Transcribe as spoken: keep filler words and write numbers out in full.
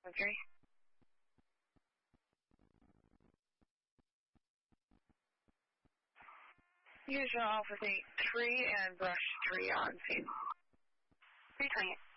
Okay. Use your Alpha eight three and brush three on scene. three twenty-eight.